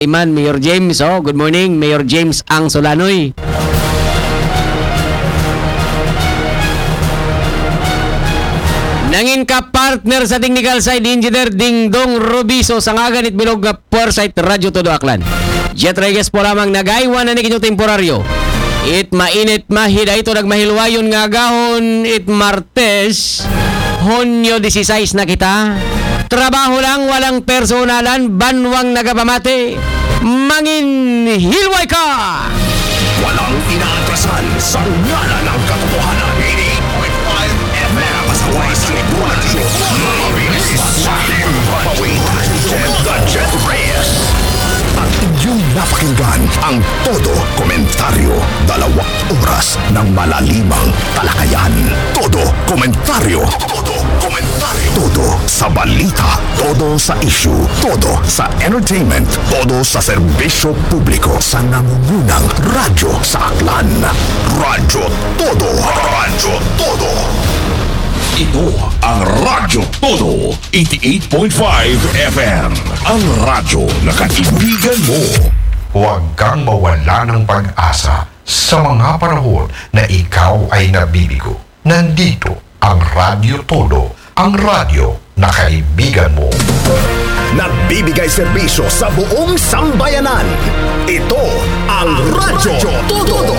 Iman, Mayor James. Good morning, Mayor James Ang Solanoy. Nangin ka partner sa technical side, Engineer Dingdong Rubiso sa ngagan it bilog nga Foresight Radyo Todo Aklan. Jet Reyes po lamang nagaywan na nikinyo temporaryo. It mainit mahida ito nagmahilwayon nga gahon it Martes, Hunyo 16 na kita. Trabaho lang, walang personalan, banwang nagapamate. Mangin hilway ka! Walang inaatrasan sa ngalan ng katotohanan. 88.5 FM. Pasaway sa Radyo. Mabilis sa pawitan. The Jet Reyes. At inyong napakinggan ang Todo Komentaryo. 2 oras ng malalimang talakayan. Todo Komentaryo. Todo Komentaryo. Todo sa balita. Todo sa issue. Todo sa entertainment. Todo sa serbisyo publiko. Sa nangungunang radyo sa Aklan. Radyo Todo. Radyo Todo. Ito ang Radyo Todo, 88.5 FM. Ang radyo na kaibigan mo. Huwag kang mawala ng pag-asa sa mga panahon na ikaw ay nabibigo. Nandito ang Radyo Todo, ang radyo na kaibigan mo. Nagbibigay serbisyo sa buong sambayanan. Ito ang Radyo Todo.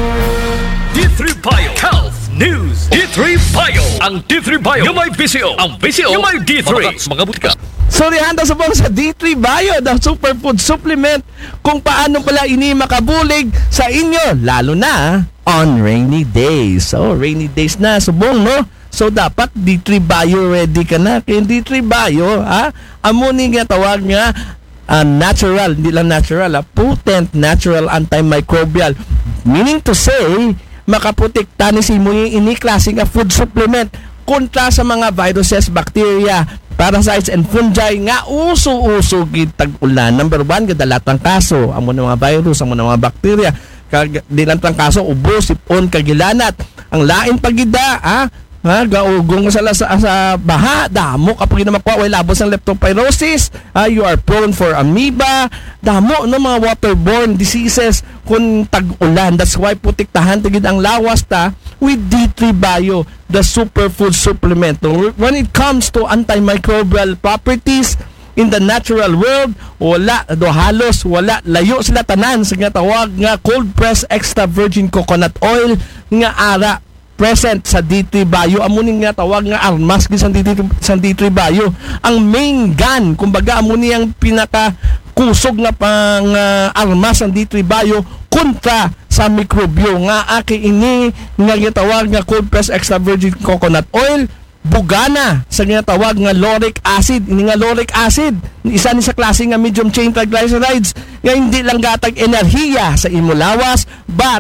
D3 Bio Health News. D3 Bio. Ang D3 Bio yung may VCO. Ang VCO yung may D3. Mga butika. Sorry, handa sa D3 Bio, the superfood supplement kung paano pala ini makabulig sa inyo, lalo na on rainy days. So, rainy days na, subong, no? So, dapat D3 Bio ready ka na. Kaya D3 Bio, amunin nga tawag nga, natural, hindi lang natural, potent natural antimicrobial. Meaning to say, makaprotekta ni si mo yung ini-klase nga food supplement kontra sa mga viruses, bacteria, parasites, and fungi nga uso-uso kitag ulan. Number 1, kadalatang kaso. Amo ng mga virus, amo ng mga bacteria. Kadilatang kaso, ubo, sipon, kagilanat. Ang lain pagida, gaugong sa baha, damo kapag makuha, way labos ng leptospirosis, you are prone for amoeba, damo no mga waterborne diseases kung tag-ulan. That's why putiktahan tigid ang lawas ta with D3 Bio, the superfood supplement. When it comes to antimicrobial properties in the natural world, wala do halos wala, layo sila tanan sa nga tawag nga cold press extra virgin coconut oil nga ara present sa D3 Bio. Amunin nga tawag nga armas sa D3 Bio. Ang main gun, kumbaga amunin ang pinaka kusog nga pang armas ng D3 Bio kontra sa mikrobyo nga aki ini nga gitawag nga cold press extra virgin coconut oil, bugana sa ginatawag nga lauric acid. Ini nga lauric acid, isa ni sa klase nga medium chain triglycerides nga hindi lang gatag enerhiya sa imulawas, but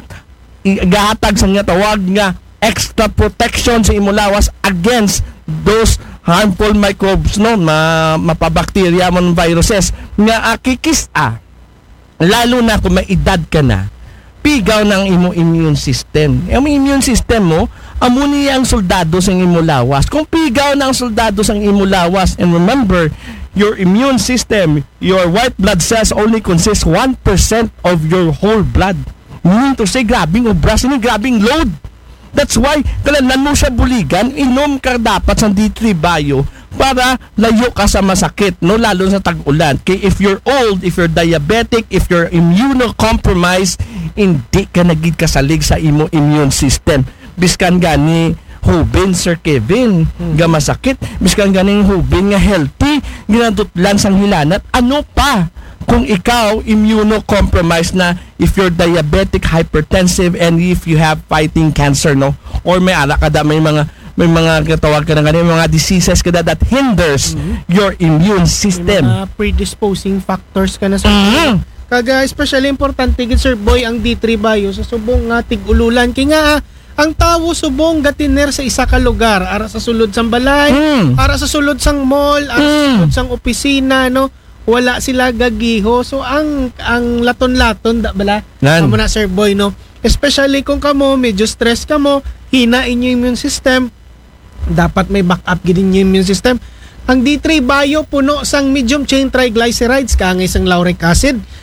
gatag sa ginatawag nga extra protection sa imulawas against those harmful microbes, no, mapabakterya man viruses nga akikisa, lalo na kung may edad ka na, pigaw ng imo immune system. Ang immune system mo, amuni ang soldado sa imulawas. Kung pigaw ng soldado sa imulawas, and remember, your immune system, your white blood cells only consist 1% of your whole blood. Meaning to say, grabing obras, grabing load. That's why, kailangan mo siya buligan, inom ka dapat sa D3 Bio para layo ka sa masakit, no? Lalo sa tag-ulan. Kaya if you're old, if you're diabetic, if you're immunocompromised, hindi ka nagid kasalig sa imo immune system. Biskan gani hubin, Sir Kevin, nga masakit. Biskan ganing hubin nga healthy, ginadutlan sang hilanat. Ano pa? Kung ikaw immunocompromised na, if you're diabetic, hypertensive, and if you have fighting cancer, no, or may ala ka da, may mga katawag ka na ganun, mga diseases ka da that hinders your immune system. May mga predisposing factors ka na sa kaga especially importante gid Sir Boy ang D3 Bio sa subong nga tig-ululan kay nga ang tawo subong gatiner sa isa ka lugar, ara sa sulod sang balay, ara sa sulod sang mall, ara sa sulod sang opisina, no, wala sila gagiho. So ang laton-laton da bala kamo na Sir Boy, no, especially kung kamo medyo stress kamo, hina inyo immune system, dapat may backup gid inyo immune system. Ang D3 Bio puno sang medium chain triglycerides kaangay sang lauric acid,